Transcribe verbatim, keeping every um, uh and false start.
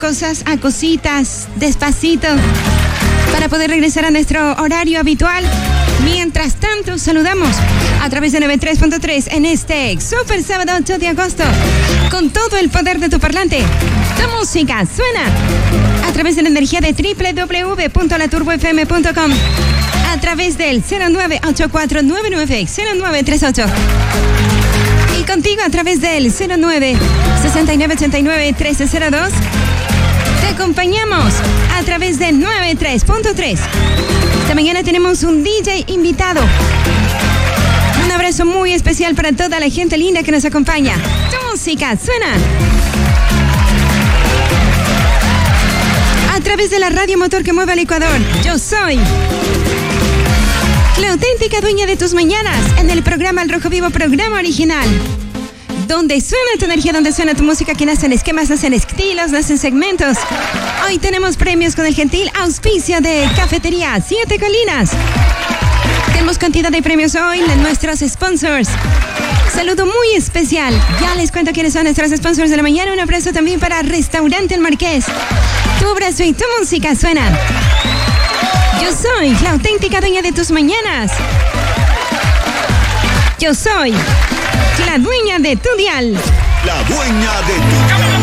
cosas a cositas, despacito, para poder regresar a nuestro horario habitual. Mientras tanto, saludamos a través de noventa y tres punto tres en este super sábado ocho de agosto, con todo el poder de tu parlante. Tu música suena a través de la energía de doble u doble u doble u punto la turbo f m punto com, a través del cero nueve ocho cuatro nueve nueve cero nueve tres ocho. Y contigo a través del cero nueve sesenta y nueve ochenta y nueve trece cero dos. Te acompañamos a través de noventa y tres punto tres. Esta mañana tenemos un D J invitado. Un abrazo muy especial para toda la gente linda que nos acompaña. Tu música suena a través de la radio motor que mueve al Ecuador. Yo soy la auténtica dueña de tus mañanas en el programa Al Rojo Vivo, programa original, donde suena tu energía, donde suena tu música, que nacen esquemas, nacen estilos, nacen segmentos. Hoy tenemos premios con el gentil auspicio de Cafetería Siete Colinas. Tenemos cantidad de premios hoy de nuestros sponsors. Saludo muy especial. Ya les cuento quiénes son nuestros sponsors de la mañana. Un abrazo también para Restaurante El Marqués. Tu abrazo y tu música suenan. Yo soy la auténtica dueña de tus mañanas. Yo soy la dueña de tu dial. La dueña de tu